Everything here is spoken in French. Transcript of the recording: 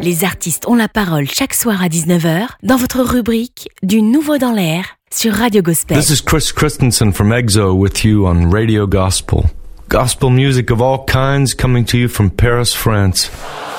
Les artistes ont la parole chaque soir à 19h dans votre rubrique Du Nouveau dans l'air sur Radio Gospel. This is Chris Christensen from EXO with you on Radio Gospel. Gospel music of all kinds coming to you from Paris, France.